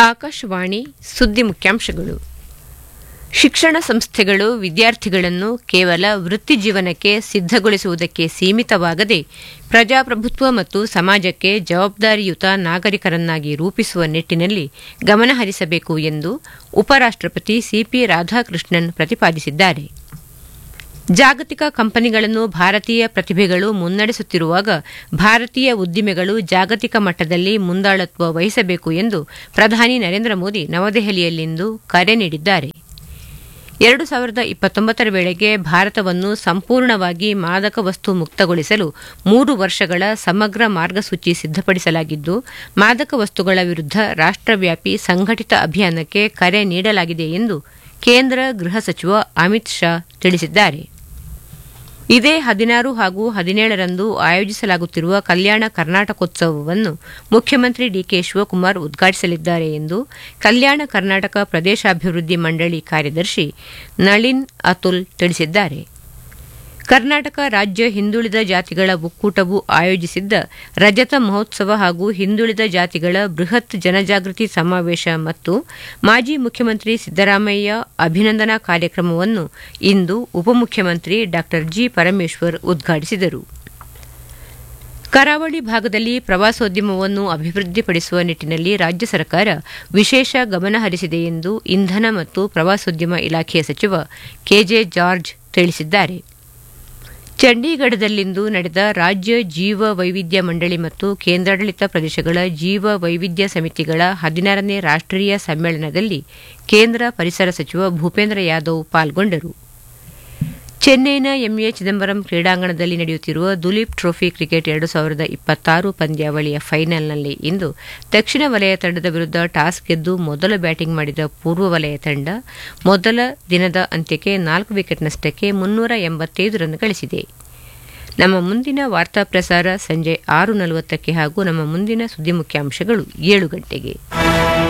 ಆಕಾಶವಾಣಿ ಸುದ್ದಿ ಮುಖ್ಯಾಂಶಗಳು. ಶಿಕ್ಷಣ ಸಂಸ್ಥೆಗಳು ವಿದ್ಯಾರ್ಥಿಗಳನ್ನು ಕೇವಲ ವೃತ್ತಿ ಜೀವನಕ್ಕೆ ಸಿದ್ಧಗೊಳಿಸುವುದಕ್ಕೆ ಸೀಮಿತವಾಗದೆ ಪ್ರಜಾಪ್ರಭುತ್ವ ಮತ್ತು ಸಮಾಜಕ್ಕೆ ಜವಾಬ್ದಾರಿಯುತ ನಾಗರಿಕರನ್ನಾಗಿ ರೂಪಿಸುವ ನಿಟ್ಟಿನಲ್ಲಿ ಗಮನಹರಿಸಬೇಕು ಎಂದು ಉಪರಾಷ್ಟಪತಿ ಸಿಪಿ ರಾಧಾಕೃಷ್ಣನ್ ಪ್ರತಿಪಾದಿಸಿದ್ದಾರೆ. ಜಾಗತಿಕ ಕಂಪನಿಗಳನ್ನು ಭಾರತೀಯ ಪ್ರತಿಭೆಗಳು ಮುನ್ನಡೆಸುತ್ತಿರುವಾಗ ಭಾರತೀಯ ಉದ್ದಿಮೆಗಳು ಜಾಗತಿಕ ಮಟ್ಟದಲ್ಲಿ ಮುಂದಾಳತ್ವ ವಹಿಸಬೇಕು ಎಂದು ಪ್ರಧಾನಿ ನರೇಂದ್ರ ಮೋದಿ ನವದೆಹಲಿಯಲ್ಲಿಂದು ಕರೆ ನೀಡಿದ್ದಾರೆ. 2029 ವೇಳೆಗೆ ಭಾರತವನ್ನು ಸಂಪೂರ್ಣವಾಗಿ ಮಾದಕ ವಸ್ತು ಮುಕ್ತಗೊಳಿಸಲು 3 ವರ್ಷಗಳ ಸಮಗ್ರ ಮಾರ್ಗಸೂಚಿ ಸಿದ್ಧಪಡಿಸಲಾಗಿದ್ದು, ಮಾದಕ ವಸ್ತುಗಳ ವಿರುದ್ಧ ರಾಷ್ಟ್ರವ್ಯಾಪಿ ಸಂಘಟಿತ ಅಭಿಯಾನಕ್ಕೆ ಕರೆ ನೀಡಲಾಗಿದೆ ಎಂದು ಕೇಂದ್ರ ಗೃಹ ಸಚಿವ ಅಮಿತ್ ಶಾ ತಿಳಿಸಿದ್ದಾರೆ. ಇದೇ 16 ಹಾಗೂ 17ರಂದು ಆಯೋಜಿಸಲಾಗುತ್ತಿರುವ ಕಲ್ಯಾಣ ಕರ್ನಾಟಕೋತ್ಸವವನ್ನು ಮುಖ್ಯಮಂತ್ರಿ ಡಿಕೆ ಶಿವಕುಮಾರ್ ಉದ್ಘಾಟಿಸಲಿದ್ದಾರೆ ಎಂದು ಕಲ್ಯಾಣ ಕರ್ನಾಟಕ ಪ್ರದೇಶಾಭಿವೃದ್ಧಿ ಮಂಡಳಿ ಕಾರ್ಯದರ್ಶಿ ನಳಿನ್ ಅತುಲ್ ತಿಳಿಸಿದ್ದಾರೆ. ಕರ್ನಾಟಕ ರಾಜ್ಯ ಹಿಂದುಳಿದ ಜಾತಿಗಳ ಒಕ್ಕೂಟವು ಆಯೋಜಿಸಿದ್ದ ರಜತ ಮಹೋತ್ಸವ ಹಾಗೂ ಹಿಂದುಳಿದ ಜಾತಿಗಳ ಬೃಹತ್ ಜನಜಾಗೃತಿ ಸಮಾವೇಶ ಮತ್ತು ಮಾಜಿ ಮುಖ್ಯಮಂತ್ರಿ ಸಿದ್ದರಾಮಯ್ಯ ಅಭಿನಂದನಾ ಕಾರ್ಯಕ್ರಮವನ್ನು ಇಂದು ಉಪಮುಖ್ಯಮಂತ್ರಿ ಡಾ ಜಿ. ಪರಮೇಶ್ವರ್ ಉದ್ಘಾಟಿಸಿದರು. ಕರಾವಳಿ ಭಾಗದಲ್ಲಿ ಪ್ರವಾಸೋದ್ಯಮವನ್ನು ಅಭಿವೃದ್ಧಿಪಡಿಸುವ ನಿಟ್ಟಿನಲ್ಲಿ ರಾಜ್ಯ ಸರ್ಕಾರ ವಿಶೇಷ ಗಮನ ಹರಿಸಿದೆ ಎಂದು ಇಂಧನ ಮತ್ತು ಪ್ರವಾಸೋದ್ಯಮ ಇಲಾಖೆಯ ಸಚಿವ ಕೆಜೆ ಜಾರ್ಜ್ ತಿಳಿಸಿದ್ದಾರೆ. ಚಂಡೀಗಢದಲ್ಲಿಂದು ನಡೆದ ರಾಜ್ಯ ಜೀವ ವೈವಿಧ್ಯ ಮಂಡಳಿ ಮತ್ತು ಕೇಂದ್ರಾಡಳಿತ ಪ್ರದೇಶಗಳ ಜೀವ ವೈವಿಧ್ಯ ಸಮಿತಿಗಳ 16ನೇ ರಾಷ್ಟ್ರೀಯ ಸಮ್ಮೇಳನದಲ್ಲಿ ಕೇಂದ್ರ ಪರಿಸರ ಸಚಿವ ಭೂಪೇಂದ್ರ ಯಾದವ್ ಪಾಲ್ಗೊಂಡರು. ಚೆನ್ನೈನ ಎಂಎ ಚಿದಂಬರಂ ಕ್ರೀಡಾಂಗಣದಲ್ಲಿ ನಡೆಯುತ್ತಿರುವ ದುಲೀಪ್ ಟ್ರೋಫಿ ಕ್ರಿಕೆಟ್ 2026 ಪಂದ್ಯಾವಳಿಯ ಫೈನಲ್ನಲ್ಲಿ ಇಂದು ದಕ್ಷಿಣ ವಲಯ ತಂಡದ ವಿರುದ್ಧ ಟಾಸ್ ಗೆದ್ದು ಮೊದಲು ಬ್ಯಾಟಿಂಗ್ ಮಾಡಿದ ಪೂರ್ವ ವಲಯ ತಂಡ ಮೊದಲ ದಿನದ ಅಂತ್ಯಕ್ಕೆ 4 ವಿಕೆಟ್ ನಷ್ಟಕ್ಕೆ 385 ರನ್ ಗಳಿಸಿದೆ. ನಮ್ಮ ಮುಂದಿನ ವಾರ್ತಾ ಪ್ರಸಾರ ಸಂಜೆ 6:40 ಹಾಗೂ ನಮ್ಮ ಮುಂದಿನ ಸುದ್ದಿ ಮುಖ್ಯಾಂಶಗಳು 7 ಗಂಟೆಗೆ.